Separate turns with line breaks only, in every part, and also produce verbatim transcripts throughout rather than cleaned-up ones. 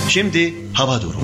Şimdi hava durumu.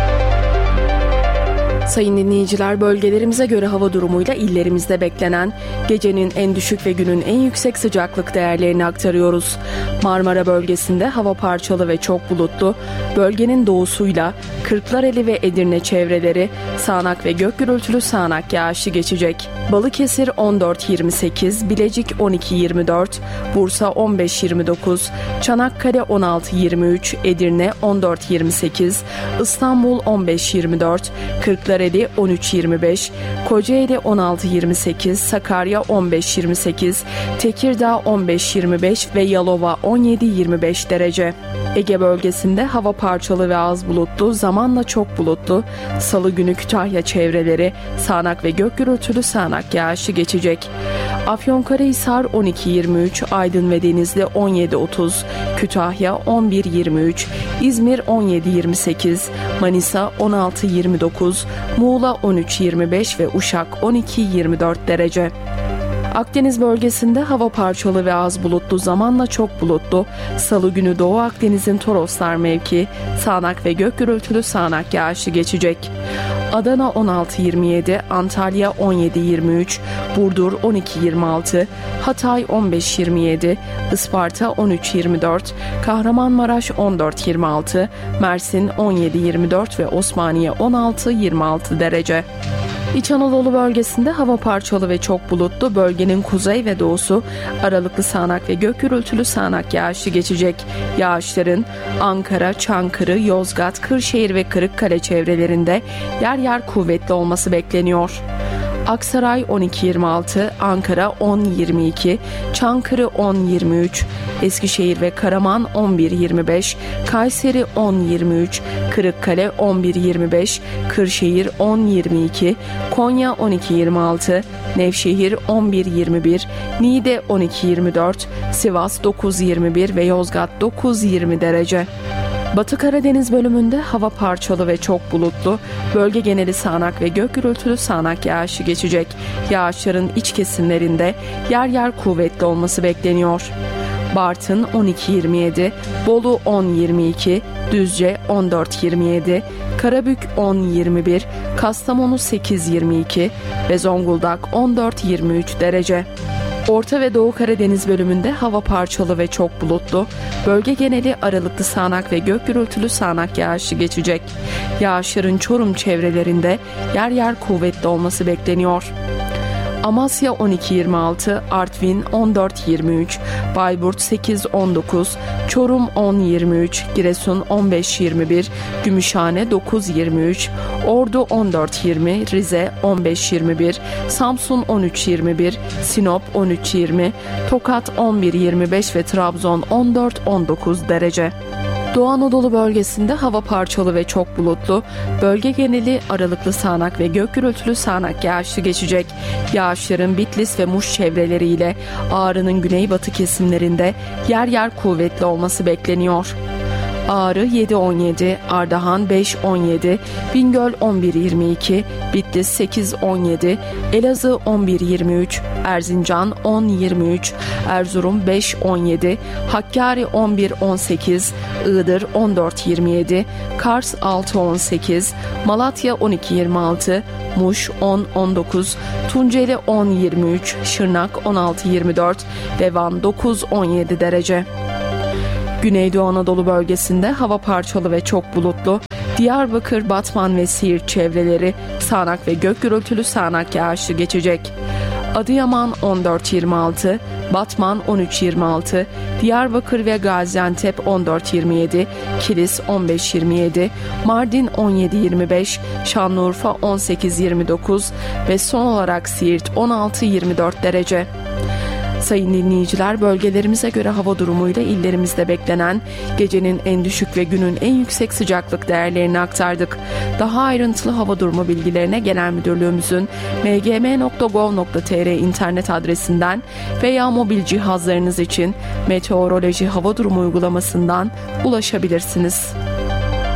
Sayın dinleyiciler, bölgelerimize göre hava durumuyla illerimizde beklenen gecenin en düşük ve günün en yüksek sıcaklık değerlerini aktarıyoruz. Marmara bölgesinde hava parçalı ve çok bulutlu, bölgenin doğusuyla Kırklareli ve Edirne çevreleri sağanak ve gök gürültülü sağanak yağışı geçecek. Balıkesir on dört yirmi sekiz, Bilecik on iki yirmi dört, Bursa on beş yirmi dokuz, Çanakkale on altı yirmi üç, Edirne on dört yirmi sekiz, İstanbul on beş yirmi dört, Kırklareli on üç yirmi beş, Kocaeli on altı yirmi sekiz, Sakarya on beş yirmi sekiz, Tekirdağ on beş yirmi beş ve Yalova on yedi yirmi beş derece. Ege bölgesinde hava parçalı ve az bulutlu, zamanla çok bulutlu. Salı günü Kütahya çevreleri sağanak ve gök gürültülü sağanak yağışı geçecek. Afyonkarahisar on iki yirmi üç, Aydın ve Denizli on yedi otuz, Kütahya on bir yirmi üç, İzmir on yedi yirmi sekiz, Manisa on altı yirmi dokuz, Muğla on üç yirmi beş ve Uşak on iki yirmi dört derece. Akdeniz bölgesinde hava parçalı ve az bulutlu, zamanla çok bulutlu. Salı günü Doğu Akdeniz'in Toroslar mevki sağanak ve gök gürültülü sağanak yağışı geçecek. Adana on altı yirmi yedi, Antalya on yedi yirmi üç, Burdur on iki yirmi altı, Hatay on beş yirmi yedi, Isparta on üç yirmi dört, Kahramanmaraş on dört yirmi altı, Mersin on yedi yirmi dört ve Osmaniye on altı yirmi altı derece. İç Anadolu bölgesinde hava parçalı ve çok bulutlu, bölgenin kuzey ve doğusu aralıklı sağanak ve gök gürültülü sağanak yağışı geçecek. Yağışların Ankara, Çankırı, Yozgat, Kırşehir ve Kırıkkale çevrelerinde yer yer kuvvetli olması bekleniyor. Aksaray on iki yirmi altı, Ankara on yirmi iki, Çankırı on yirmi üç, Eskişehir ve Karaman on bir yirmi beş, Kayseri on yirmi üç, Kırıkkale on bir yirmi beş, Kırşehir on yirmi iki, Konya on iki yirmi altı, Nevşehir on bir yirmi bir, Niğde on iki yirmi dört, Sivas dokuz yirmi bir ve Yozgat dokuz yirmi derece. Batı Karadeniz bölümünde hava parçalı ve çok bulutlu, bölge geneli sağanak ve gök gürültülü sağanak yağışı geçecek. Yağışların iç kesimlerinde yer yer kuvvetli olması bekleniyor. Bartın on iki yirmi yedi, Bolu on yirmi iki, Düzce on dört yirmi yedi, Karabük on yirmi bir, Kastamonu sekiz yirmi iki ve Zonguldak on dört yirmi üç derece. Orta ve Doğu Karadeniz bölümünde hava parçalı ve çok bulutlu, bölge geneli aralıklı sağanak ve gök gürültülü sağanak yağışı geçecek. Yağışların Çorum çevrelerinde yer yer kuvvetli olması bekleniyor. Amasya on iki yirmi altı, Artvin on dört yirmi üç, Bayburt sekiz on dokuz, Çorum on yirmi üç, Giresun on beş yirmi bir, Gümüşhane dokuz yirmi üç, Ordu on dört yirmi, Rize on beş yirmi bir, Samsun on üç yirmi bir, Sinop on üç yirmi, Tokat on bir yirmi beş ve Trabzon on dört on dokuz derece. Doğu Anadolu bölgesinde hava parçalı ve çok bulutlu, bölge geneli aralıklı sağanak ve gök gürültülü sağanak yağışı geçecek. Yağışların Bitlis ve Muş çevreleriyle Ağrı'nın güneybatı kesimlerinde yer yer kuvvetli olması bekleniyor. Ağrı yedi on yedi, Ardahan beş on yedi, Bingöl on bir yirmi iki, Bitlis sekiz on yedi, Elazığ on bir yirmi üç, Erzincan on yirmi üç, Erzurum beş on yedi, Hakkari on bir on sekiz, Iğdır on dört yirmi yedi, Kars altı on sekiz, Malatya on iki yirmi altı, Muş on on dokuz, Tunceli on yirmi üç, Şırnak on altı yirmi dört ve Van dokuz on yedi derece. Güneydoğu Anadolu bölgesinde hava parçalı ve çok bulutlu, Diyarbakır, Batman ve Siirt çevreleri sağanak ve gök gürültülü sağanak yağışı geçecek. Adıyaman on dört yirmi altı, Batman on üç yirmi altı, Diyarbakır ve Gaziantep on dört yirmi yedi, Kilis on beş yirmi yedi, Mardin on yedi yirmi beş, Şanlıurfa on sekiz yirmi dokuz ve son olarak Siirt on altı yirmi dört derece. Sayın dinleyiciler, bölgelerimize göre hava durumuyla illerimizde beklenen gecenin en düşük ve günün en yüksek sıcaklık değerlerini aktardık. Daha ayrıntılı hava durumu bilgilerine Genel Müdürlüğümüzün m g m nokta gov nokta t r internet adresinden veya mobil cihazlarınız için Meteoroloji Hava Durumu uygulamasından ulaşabilirsiniz.